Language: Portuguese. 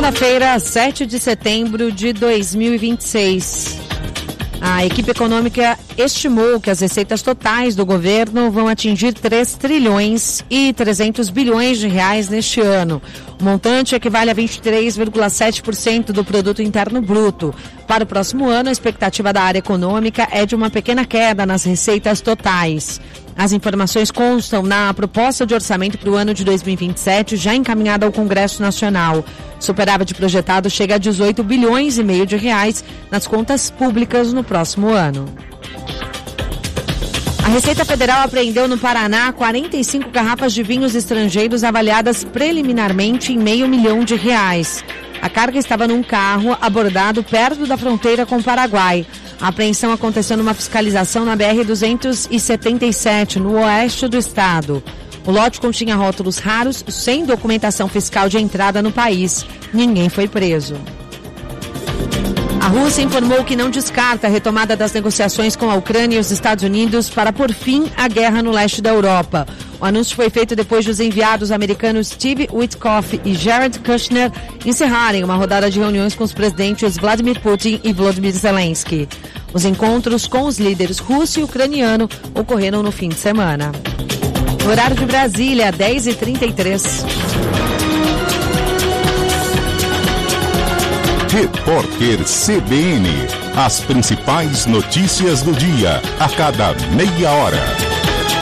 Segunda-feira, 7 de setembro de 2026. A equipe econômica estimou que as receitas totais do governo vão atingir 3 trilhões e 300 bilhões de reais neste ano. O montante equivale a 23,7% do produto interno bruto. Para o próximo ano, a expectativa da área econômica é de uma pequena queda nas receitas totais. As informações constam na proposta de orçamento para o ano de 2027, já encaminhada ao Congresso Nacional. O superávit projetado chega a 18 bilhões e meio de reais nas contas públicas no próximo ano. A Receita Federal apreendeu no Paraná 45 garrafas de vinhos estrangeiros avaliadas preliminarmente em R$500 mil. A carga estava num carro abordado perto da fronteira com o Paraguai. A apreensão aconteceu numa fiscalização na BR-277, no oeste do estado. O lote continha rótulos raros, sem documentação fiscal de entrada no país. Ninguém foi preso. A Rússia informou que não descarta a retomada das negociações com a Ucrânia e os Estados Unidos para pôr fim à guerra no leste da Europa. O anúncio foi feito depois dos enviados americanos Steve Witkoff e Jared Kushner encerrarem uma rodada de reuniões com os presidentes Vladimir Putin e Volodymyr Zelensky. Os encontros com os líderes russo e ucraniano ocorreram no fim de semana. No horário de Brasília, 10h33. Repórter CBN. As principais notícias do dia, a cada meia hora.